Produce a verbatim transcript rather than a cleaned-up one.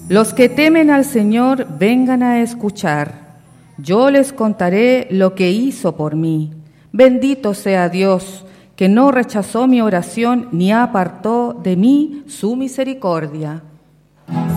Los que temen al Señor vengan a escuchar. Yo les contaré lo que hizo por mí. Bendito sea Dios, que no rechazó mi oración ni apartó de mí su misericordia.